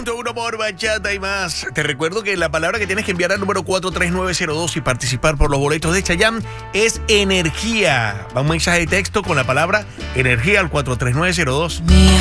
Uno por bachata y más. Te recuerdo que la palabra que tienes que enviar al número 43902 y participar por los boletos de Chayanne es energía. Va un mensaje de texto con la palabra energía al 43902.